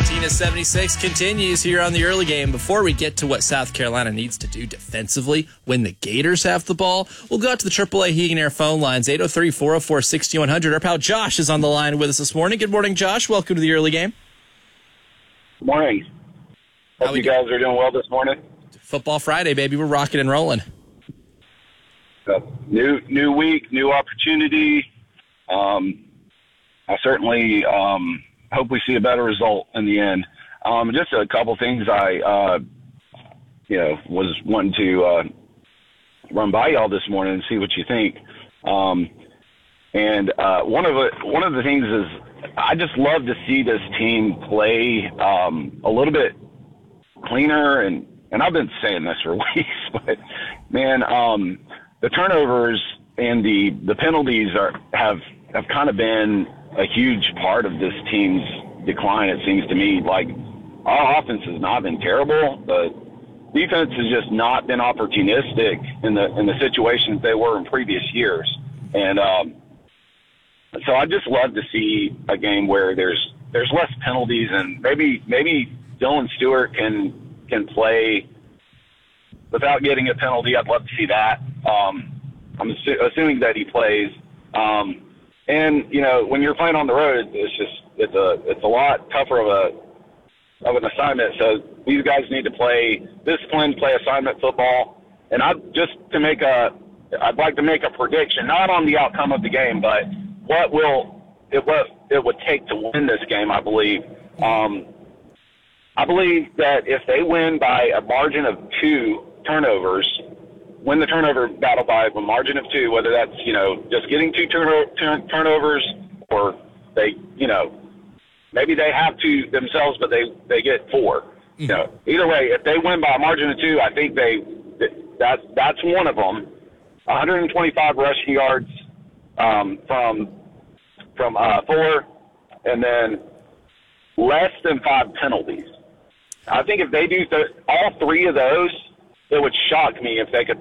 76 continues here on the early game. Before we get to what South Carolina needs to do defensively when the Gators have the ball, we'll go out to the AAA Heating and Air phone lines, 803-404-6100. Our pal Josh is on the line with us this morning. Good morning, Josh. Welcome to the early game. Good morning. Hope you guys are doing well this morning. Football Friday, baby. We're rocking and rolling. New week, new opportunity. I certainly hope we see a better result in the end. Just a couple things I was wanting to run by y'all this morning and see what you think. And one of the things is I just love to see this team play a little bit cleaner, and I've been saying this for weeks, but man, the turnovers and the penalties have kind of been a huge part of this team's decline. It seems to me like our offense has not been terrible, but defense has just not been opportunistic in the situations they were in previous years. And so I just love to see a game where there's less penalties, and maybe Dylan Stewart can play without getting a penalty. I'd love to see that. I'm assuming that he plays. And when you're playing on the road, it's a lot tougher of an assignment. So these guys need to play disciplined, play assignment football. And I'd like to make a prediction, not on the outcome of the game, but what it would take to win this game. I believe that if they win by a margin of 2 turnovers, win the turnover battle by a margin of 2, whether that's, just getting 2 turnovers, or they, maybe they have 2 themselves, but they get 4. Either way, if they win by a margin of 2, I think that's one of them. 125 rushing yards from 4, and then less than 5 penalties. I think if they do all 3 of those, it would shock me if they could,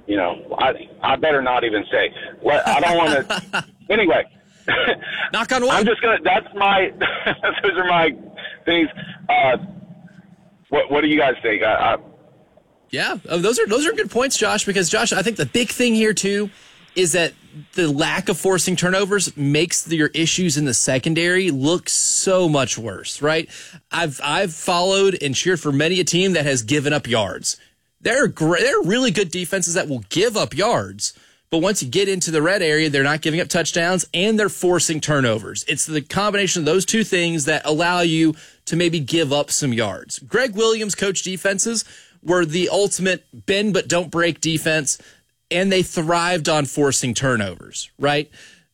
I better not even say. I don't want to. Anyway. Knock on wood. I'm just going to, those are my things. What do you guys think? Yeah, those are good points, Josh, because, Josh, I think the big thing here, too, is that the lack of forcing turnovers makes your issues in the secondary look so much worse, right? I've followed and cheered for many a team that has given up yards. They're really good defenses that will give up yards, but once you get into the red area, they're not giving up touchdowns and they're forcing turnovers. It's the combination of those two things that allow you to maybe give up some yards. Greg Williams coached defenses were the ultimate bend but don't break defense, and they thrived on forcing turnovers, right?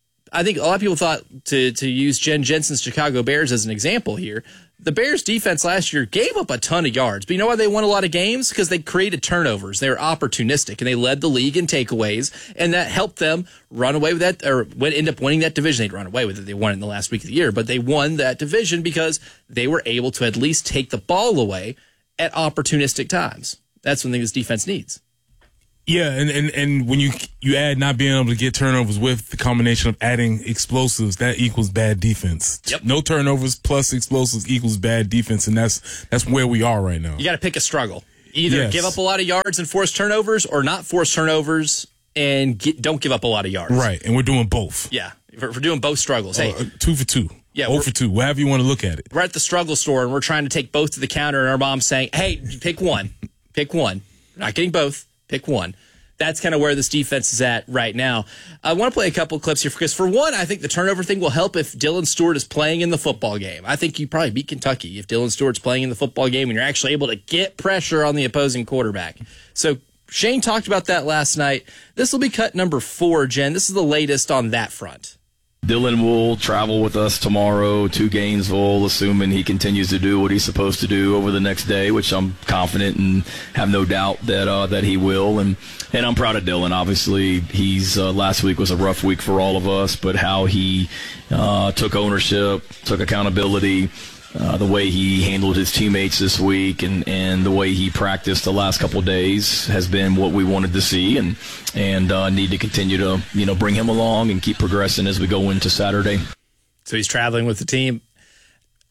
I think a lot of people thought to use Jen Jensen's Chicago Bears as an example here. The Bears defense last year gave up a ton of yards, but you know why they won a lot of games? Because they created turnovers. They were opportunistic, and they led the league in takeaways, and that helped them run away with that, or end up winning that division. They'd run away with it. They won it in the last week of the year, but they won that division because they were able to at least take the ball away at opportunistic times. That's one thing this defense needs. Yeah, and when you add not being able to get turnovers with the combination of adding explosives, that equals bad defense. Yep. No turnovers plus explosives equals bad defense, and that's where we are right now. You got to pick a struggle. Either give up a lot of yards and force turnovers, or not force turnovers and don't give up a lot of yards. Right, and we're doing both. Yeah, we're doing both struggles. Hey, 2 for 2. Yeah, 0 for 2, however you want to look at it. We're at the struggle store, and we're trying to take both to the counter, and our mom's saying, hey, pick one. Pick one. We're not getting both. Pick one. That's kind of where this defense is at right now. I want to play a couple of clips here because, for one, I think the turnover thing will help if Dylan Stewart is playing in the football game. I think you probably beat Kentucky if Dylan Stewart's playing in the football game and you're actually able to get pressure on the opposing quarterback. So Shane talked about that last night. This will be cut number 4, Jen. This is the latest on that front. Dylan will travel with us tomorrow to Gainesville, assuming he continues to do what he's supposed to do over the next day, which I'm confident and have no doubt that he will. And I'm proud of Dylan. Obviously, he's last week was a rough week for all of us, but how he took ownership, took accountability, the way he handled his teammates this week and the way he practiced the last couple of days has been what we wanted to see, and need to continue to bring him along and keep progressing as we go into Saturday. So he's traveling with the team.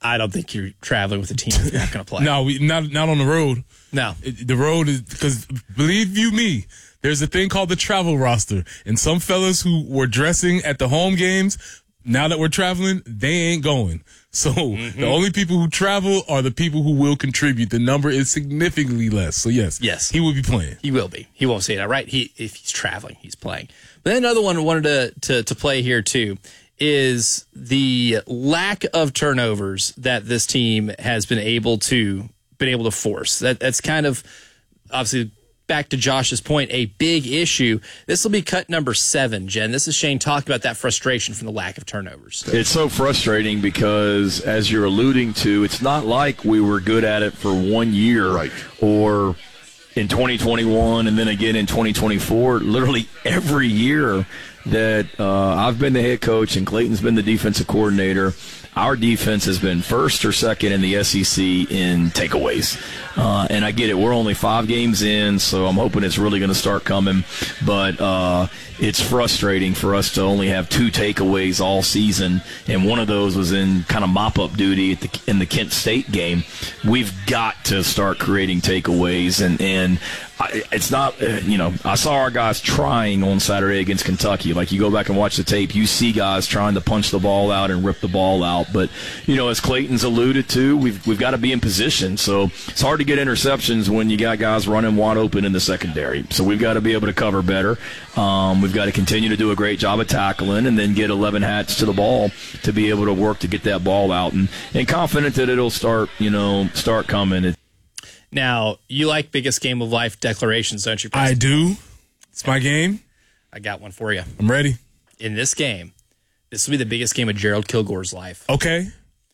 I don't think you're traveling with a team that's not going to play. No, not on the road. No. The road is because, believe you me, there's a thing called the travel roster. And some fellas who were dressing at the home games, now that we're traveling, they ain't going. So the only people who travel are the people who will contribute. The number is significantly less. So yes, he will be playing. He will be. He won't say that, right? If he's traveling, he's playing. But then another one I wanted to play here too is the lack of turnovers that this team has been able to force. That's kind of obviously, back to Josh's point, a big issue. This will be cut number 7, Jen. This is Shane talking about that frustration from the lack of turnovers. It's so frustrating because, as you're alluding to, it's not like we were good at it for 1 year or in 2021 and then again in 2024. Literally every year that I've been the head coach and Clayton's been the defensive coordinator, our defense has been first or second in the SEC in takeaways. And I get it. We're only 5 games in, so I'm hoping it's really going to start coming. But it's frustrating for us to only have 2 takeaways all season, and one of those was in kind of mop-up duty in the Kent State game. We've got to start creating takeaways, and it's not, I saw our guys trying on Saturday against Kentucky. Like, you go back and watch the tape, you see guys trying to punch the ball out and rip the ball out. But, as Clayton's alluded to, we've got to be in position. So it's hard to get interceptions when you got guys running wide open in the secondary. So we've got to be able to cover better. We've got to continue to do a great job of tackling and then get 11 hats to the ball to be able to work to get that ball out. And confident that it'll start coming. Now, you like biggest game of life declarations, don't you, Preston? I do. It's my game. I got one for you. I'm ready. In this game, this will be the biggest game of Gerald Kilgore's life. Okay.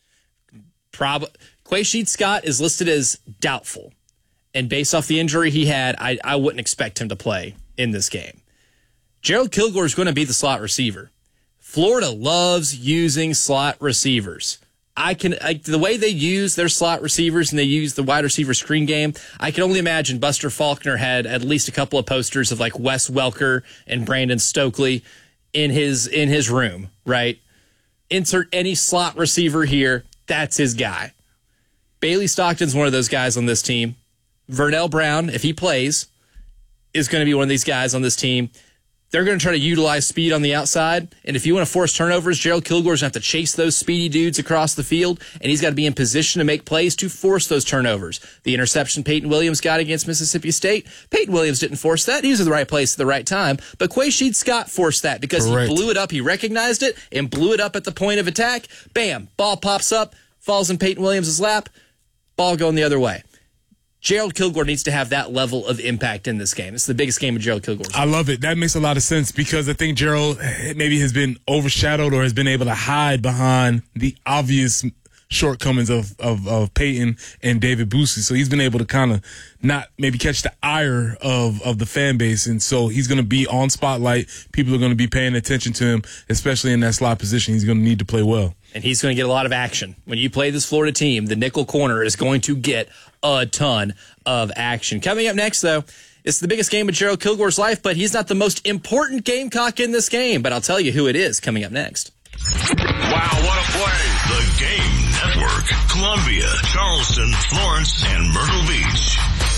Quaysheed Scott is listed as doubtful. And based off the injury he had, I wouldn't expect him to play in this game. Gerald Kilgore is going to be the slot receiver. Florida loves using slot receivers. The way they use their slot receivers and they use the wide receiver screen game, I can only imagine Buster Faulkner had at least a couple of posters of like Wes Welker and Brandon Stokely in his room, right? Insert any slot receiver here, that's his guy. Bailey Stockton's one of those guys on this team. Vernell Brown, if he plays, is going to be one of these guys on this team. They're going to try to utilize speed on the outside. And if you want to force turnovers, Gerald Kilgore's going to have to chase those speedy dudes across the field, and he's got to be in position to make plays to force those turnovers. The interception Peyton Williams got against Mississippi State, Peyton Williams didn't force that. He was in the right place at the right time. But Quaysheed Scott forced that because Correct. He blew it up. He recognized it and blew it up at the point of attack. Bam, ball pops up, falls in Peyton Williams' lap, ball going the other way. Gerald Kilgore needs to have that level of impact in this game. It's the biggest game of Gerald Kilgore's life. I love it. That makes a lot of sense because I think Gerald maybe has been overshadowed or has been able to hide behind the obvious shortcomings of Peyton and David Boosie. So he's been able to kind of not maybe catch the ire of the fan base. And so he's going to be on spotlight. People are going to be paying attention to him, especially in that slot position. He's going to need to play well. And he's going to get a lot of action. When you play this Florida team, the nickel corner is going to get a ton of action. Coming up next, though, it's the biggest game of Gerald Kilgore's life, but he's not the most important Gamecock in this game. But I'll tell you who it is coming up next. Wow, what a play. The Game Network. Columbia, Charleston, Florence, and Myrtle Beach.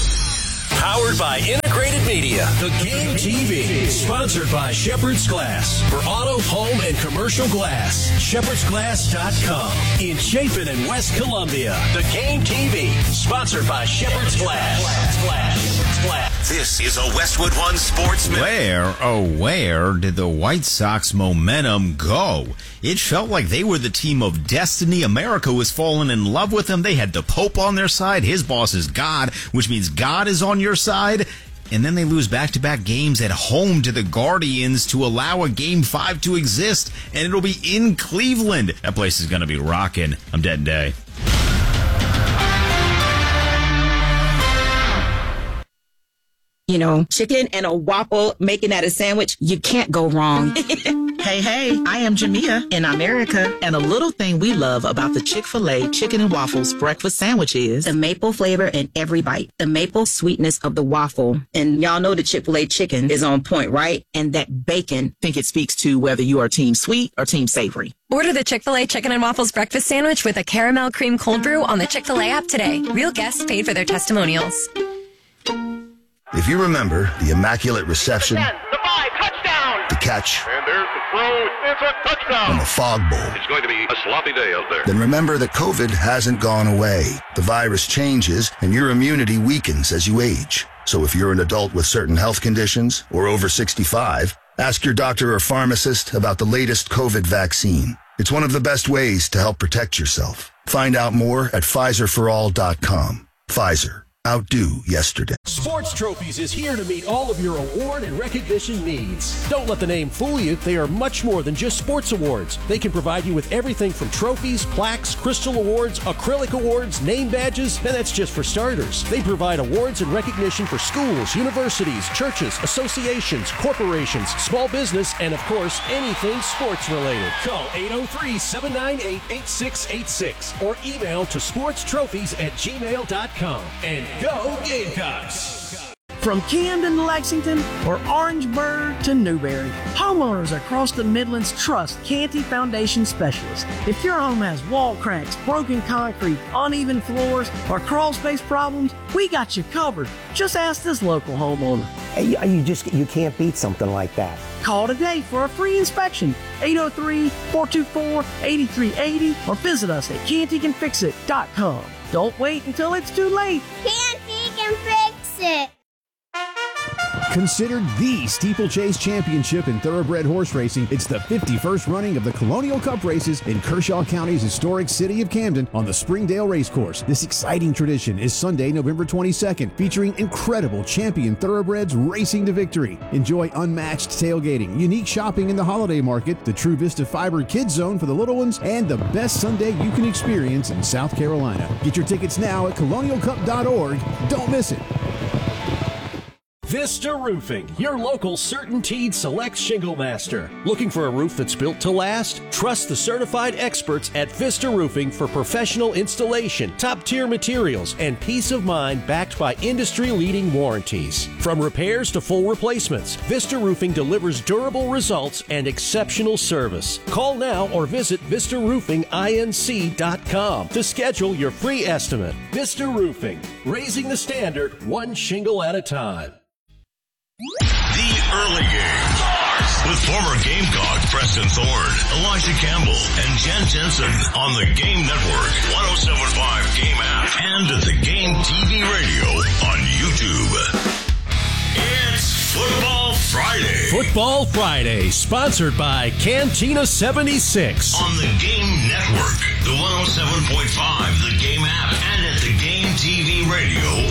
Powered by Integrated Media. The Game TV. Sponsored by Shepherd's Glass. For auto, home, and commercial glass. ShepherdsGlass.com. In Chapin and West Columbia. The Game TV. Sponsored by Shepherd's Glass. This is a Westwood One Sports Minute. Where did the White Sox momentum go? It felt like they were the team of destiny. America was falling in love with them. They had the Pope on their side. His boss is God, which means God is on your side. And then they lose back-to-back games at home to the Guardians to allow a Game 5 to exist. And it'll be in Cleveland. That place is going to be rocking. I'm Dead Day. chicken and a waffle, making that a sandwich, you can't go wrong. Hey, I am Jamia in America, and a little thing we love about the Chick-fil-A Chicken and Waffles breakfast sandwich is the maple flavor in every bite, the maple sweetness of the waffle. And y'all know the Chick-fil-A chicken is on point, right? And that bacon. I think it speaks to whether you are team sweet or team savory. Order the Chick-fil-A Chicken and Waffles breakfast sandwich with a caramel cream cold brew on the Chick-fil-A app today. Real guests paid for their testimonials. If you remember the immaculate reception, the 5, touchdown, the catch, and there's the throw, it's a touchdown, and the fog bowl, it's going to be a sloppy day out there. Then remember that COVID hasn't gone away. The virus changes, and your immunity weakens as you age. So if you're an adult with certain health conditions or over 65, ask your doctor or pharmacist about the latest COVID vaccine. It's one of the best ways to help protect yourself. Find out more at PfizerForAll.com. Pfizer. Outdo yesterday. Sports Trophies is here to meet all of your award and recognition needs. Don't let the name fool you. They are much more than just sports awards. They can provide you with everything from trophies, plaques, crystal awards, acrylic awards, name badges, and that's just for starters. They provide awards and recognition for schools, universities, churches, associations, corporations, small business, and of course, anything sports related. Call 803-798-8686 or email to sportstrophies@gmail.com. And go Gamecocks! From Camden to Lexington or Orangeburg to Newberry, homeowners across the Midlands trust Canty Foundation Specialists. If your home has wall cracks, broken concrete, uneven floors, or crawl space problems, we got you covered. Just ask this local homeowner. You can't beat something like that. Call today for a free inspection, 803-424-8380, or visit us at CantyCanFixIt.com. Don't wait until it's too late. Canty can fix it. Considered the steeplechase championship in thoroughbred horse racing, it's the 51st running of the Colonial Cup races in Kershaw County's historic city of Camden on the Springdale Racecourse. This exciting tradition is Sunday, November 22nd, featuring incredible champion thoroughbreds racing to victory. Enjoy unmatched tailgating, unique shopping in the holiday market, the True Vista Fiber Kids Zone for the little ones, and the best Sunday you can experience in South Carolina. Get your tickets now at colonialcup.org. Don't miss it. Vista Roofing, your local CertainTeed Select Shingle Master. Looking for a roof that's built to last? Trust the certified experts at Vista Roofing for professional installation, top-tier materials, and peace of mind backed by industry-leading warranties. From repairs to full replacements, Vista Roofing delivers durable results and exceptional service. Call now or visit VistaRoofingINC.com to schedule your free estimate. Vista Roofing, raising the standard one shingle at a time. The Early Game with former Gamecock Preston Thorne, Elijah Campbell, and Jen Jensen on the Game Network, 107.5 Game app, and at the Game TV radio on YouTube. It's Football Friday. Football Friday, sponsored by Cantina 76. On the Game Network, the 107.5, the Game app, and at the Game TV radio